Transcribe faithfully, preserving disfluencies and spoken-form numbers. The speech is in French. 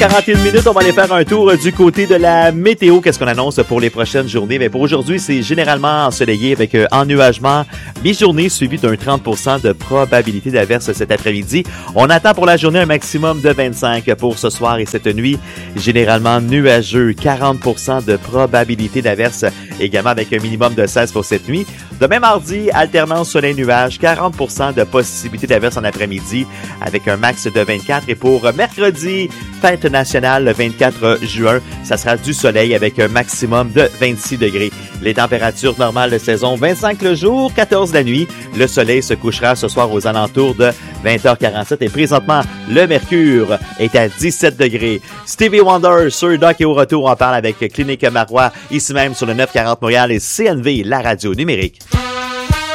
quarante et une minutes, on va aller faire un tour du côté de la météo. Qu'est-ce qu'on annonce pour les prochaines journées? Bien, pour aujourd'hui, c'est généralement ensoleillé avec euh, ennuagement mi-journée suivi d'un trente pour cent de probabilité d'averse cet après-midi. On attend pour la journée un maximum de vingt-cinq pour ce soir et cette nuit. Généralement nuageux, quarante pour cent de probabilité d'averse également avec un minimum de seize pour cette nuit. Demain mardi, alternance soleil-nuage, quarante pour cent de possibilité d'averse en après-midi avec un max de vingt-quatre. Et pour mercredi, fête nationale le vingt-quatre juin, ça sera du soleil avec un maximum de vingt-six degrés. Les températures normales de saison, vingt-cinq le jour, quatorze la nuit. Le soleil se couchera ce soir aux alentours de vingt heures quarante-sept et présentement, le mercure est à dix-sept degrés. Stevie Wonder, Sir Doc est au retour. On parle avec Clinique Marois, ici même sur le neuf cent quarante Montréal et C N V, la radio numérique.